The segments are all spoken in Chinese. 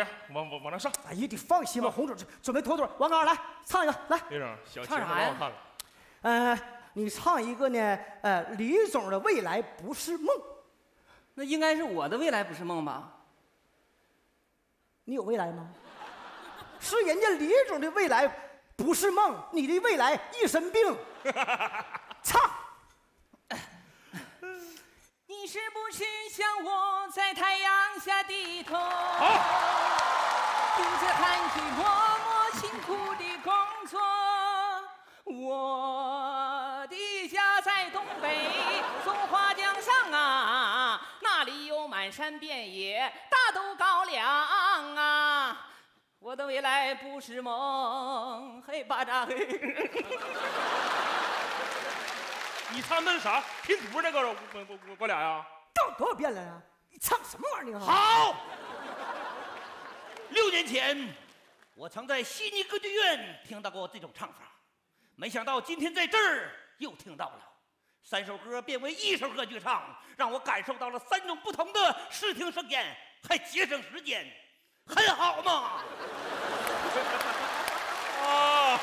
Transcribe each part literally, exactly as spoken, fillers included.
去，往往往那上。 哎呀，你放心吧，红准准备妥妥。王刚来唱一个，来。 队长，小唱啥呀？看了。 呃，你唱一个呢？呃，李总的未来不是梦。 那应该是我的未来不是梦吧？ 你有未来吗？是人家李总的未来不是梦，你的未来一身病。唱。 你是不是像我在太阳下低头，独自汗水默默辛苦的工作？我的家在东北松花江上啊，那里有满山遍野大豆高粱啊。我的未来不是梦，嘿巴扎嘿。 你唱那啥拼图那个，我我我我俩呀？ 唱多少遍了呀？你唱什么玩意儿啊？ 好。六年前，我曾在悉尼歌剧院听到过这种唱法，没想到今天在这儿又听到了。三首歌变为一首歌剧唱，让我感受到了三种不同的视听盛宴，还节省时间，很好嘛。 啊！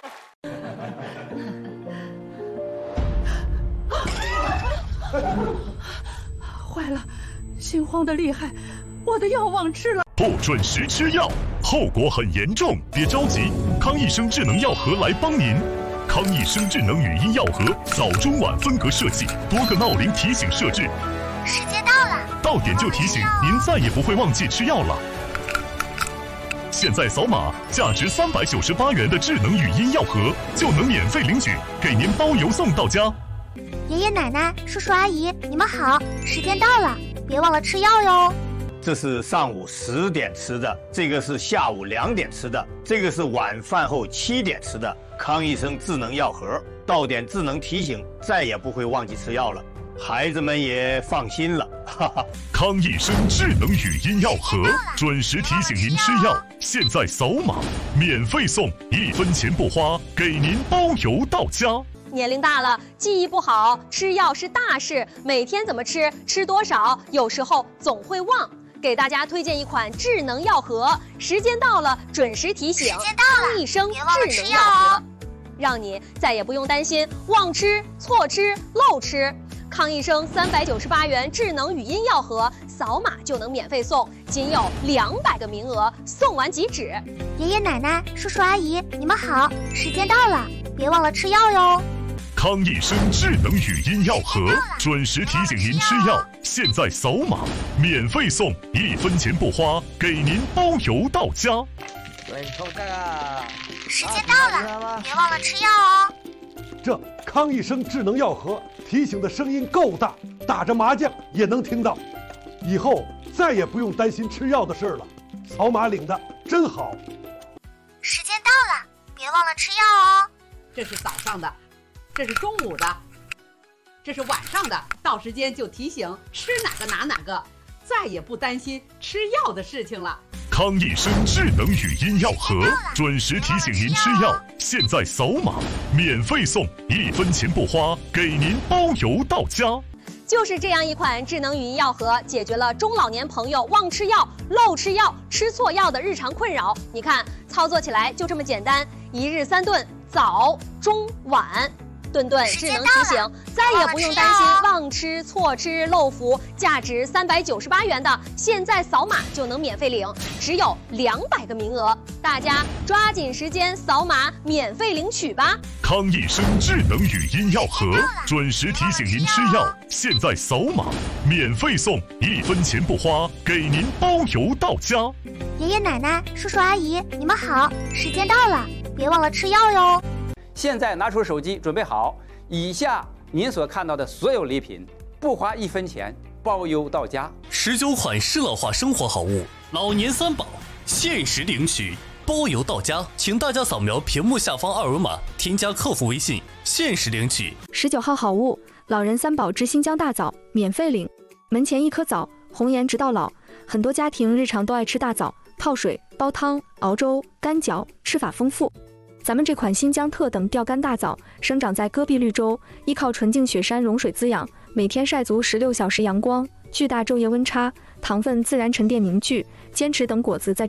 坏了，心慌的厉害，我的药忘吃了。 不准时吃药，后果很严重。别着急，康益生智能药盒来帮您。康益生智能语音药盒早中晚分隔设计，多个闹铃提醒设置。 时间到了， 到点就提醒，您再也不会忘记吃药了。现在扫码，价值三百九十八元的智能语音药盒就能免费领取，给您包邮送到家。 爷爷奶奶、叔叔阿姨，你们好，时间到了，别忘了吃药哟。 这是上午十点吃的，这个是下午两点吃的，这个是晚饭后七点吃的。康益生智能药盒，到点智能提醒，再也不会忘记吃药了，孩子们也放心了。哈哈， 康益生智能语音药盒，准时提醒您吃药，现在扫码免费送，一分钱不花，给您包邮到家。 年龄大了，记忆不好，吃药是大事，每天怎么吃，吃多少，有时候总会忘。给大家推荐一款智能药盒，时间到了准时提醒，康益生智能药盒，让你再也不用担心忘吃、错吃、漏吃。康益生三百九十八元智能语音药盒，扫码就能免费送，仅有两百个名额，送完即止。 爷爷奶奶、叔叔阿姨，你们好，时间到了，别忘了吃药哟。 康益生智能语音药盒，准时提醒您吃药，现在扫码免费送，一分钱不花，给您包邮到家。 对，抽这个。 时间到了，别忘了吃药哦。 这康益生智能药盒提醒的声音够大，打着麻将也能听到。以后再也不用担心吃药的事了，扫码领的真好。 时间到了，别忘了吃药哦。 这是早上的。这是中午的，这是晚上的，到时间就提醒吃哪个拿哪个，再也不担心吃药的事情了。 康益生智能语音药盒，准时提醒您吃药，现在扫码免费送，一分钱不花，给您包邮到家。 就是这样一款智能语音药盒，解决了中老年朋友忘吃药、漏吃药、吃错药的日常困扰。你看，操作起来就这么简单，一日三顿，早、中、晚。顿顿智能提醒，再也不用担心忘吃、错吃、漏服。价值三百九十八元的，现在扫码就能免费领，只有两百个名额，大家抓紧时间扫码免费领取吧。 康益生智能语音药盒，准时提醒您吃药，现在扫码免费送，一分钱不花，给您包邮到家。 爷爷奶奶、叔叔阿姨，你们好，时间到了，别忘了吃药哟。 现在拿出手机，准备好。以下您所看到的所有礼品，不花一分钱，包邮到家。 十九款适老化生活好物，老年三宝，限时领取，包邮到家。请大家扫描屏幕下方二维码，添加客服微信，限时领取。 十九号好物，老人三宝之新疆大枣，免费领。门前一颗枣，红颜直到老。很多家庭日常都爱吃大枣，泡水、煲汤、熬粥、干嚼，吃法丰富。咱们这款新疆特等钓竿大枣生长在戈壁绿洲，依靠纯净雪山融水滋养，每天晒足十六小时阳光，巨大昼夜温差，糖分自然沉淀凝聚，坚持等果子在